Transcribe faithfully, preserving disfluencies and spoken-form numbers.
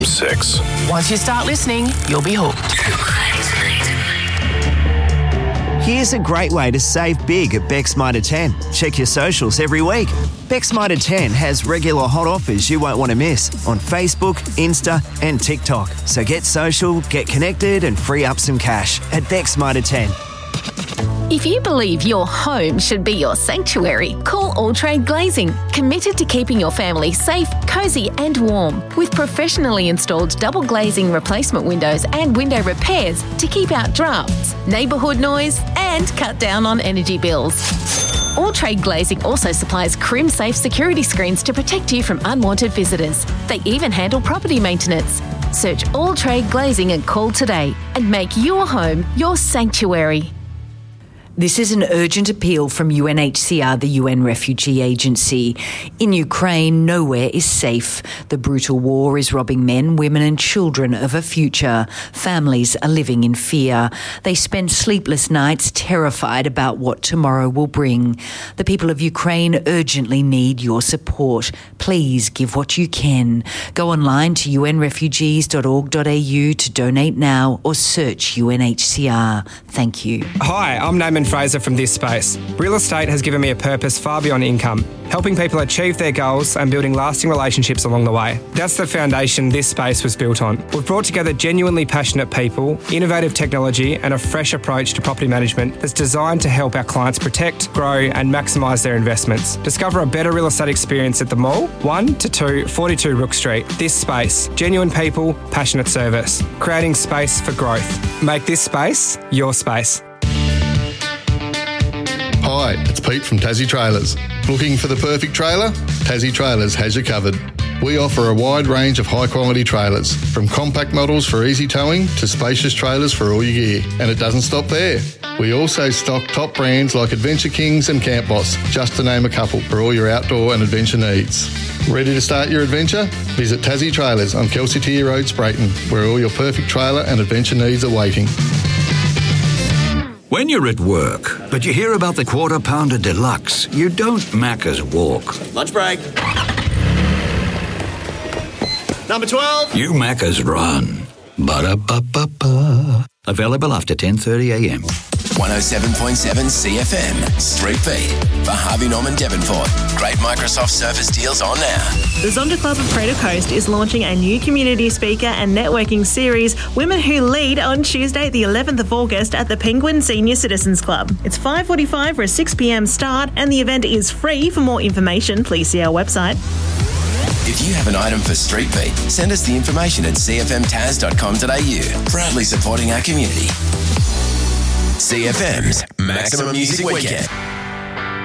Six. Once you start listening, you'll be hooked. Here's a great way to save big at Beck's Mitre ten. Check your socials every week. Beck's Mitre ten has regular hot offers you won't want to miss on Facebook, Insta and TikTok. So get social, get connected and free up some cash at Beck's Mitre ten. If you believe your home should be your sanctuary, call All Trade Glazing, committed to keeping your family safe, cosy and warm, with professionally installed double glazing replacement windows and window repairs to keep out drafts, neighbourhood noise and cut down on energy bills. All Trade Glazing also supplies Crim-safe security screens to protect you from unwanted visitors. They even handle property maintenance. Search All Trade Glazing and call today and make your home your sanctuary. This is an urgent appeal from U N H C R, the U N Refugee Agency. In Ukraine, nowhere is safe. The brutal war is robbing men, women and children of a future. Families are living in fear. They spend sleepless nights terrified about what tomorrow will bring. The people of Ukraine urgently need your support. Please give what you can. Go online to u n refugees dot org dot a u to donate now or search U N H C R. Thank you. Hi, I'm Naaman Fraser from This Space. Real estate has given me a purpose far beyond income, helping people achieve their goals and building lasting relationships along the way. That's the foundation This Space was built on. We've brought together genuinely passionate people, innovative technology and a fresh approach to property management that's designed to help our clients protect, grow and maximise their investments. Discover a better real estate experience at the Mall, one to two forty-two Rook Street. This Space. Genuine people, passionate service. Creating space for growth. Make this space your space. Hi, it's Pete from Tassie Trailers. Looking for the perfect trailer? Tassie Trailers has you covered. We offer a wide range of high-quality trailers, from compact models for easy towing to spacious trailers for all your gear. And it doesn't stop there. We also stock top brands like Adventure Kings and Camp Boss, just to name a couple, for all your outdoor and adventure needs. Ready to start your adventure? Visit Tassie Trailers on Kelsey Tier Road, Sprayton, where all your perfect trailer and adventure needs are waiting. When you're at work, but you hear about the Quarter Pounder Deluxe, you don't Macca's walk. Lunch break. Number twelve. You Macca's run. Ba-da-ba-ba-ba. Available after ten thirty a m. one oh seven point seven C F M, Street Beat, for Harvey Norman Devonport. Great Microsoft Surface deals on now. The Zonda Club of Crater Coast is launching a new community speaker and networking series, Women Who Lead, on Tuesday the eleventh of August at the Penguin Senior Citizens Club. It's five forty-five for a six p m start and the event is free. For more information, please see our website. If you have an item for Street Beat, send us the information at c f m taz dot com dot a u. Proudly supporting our community. C F M's Maximum Music Weekend.